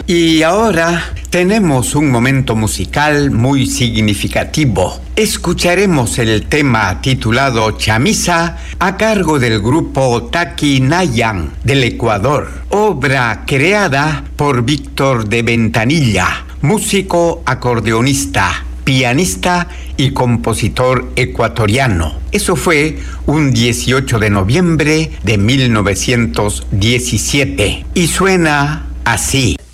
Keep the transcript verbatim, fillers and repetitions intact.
Y ahora tenemos un momento musical muy significativo. Escucharemos el tema titulado Chamisa a cargo del grupo Taki Nayan del Ecuador, obra creada por Víctor de Ventanilla, músico acordeonista, pianista y compositor ecuatoriano. Eso fue un dieciocho de noviembre de mil novecientos diecisiete y suena así.